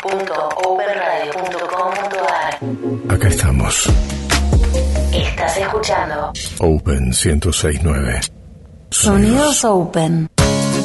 www.openradio.com.ar. Acá estamos. Estás escuchando Open 106.9. Sonidos Open.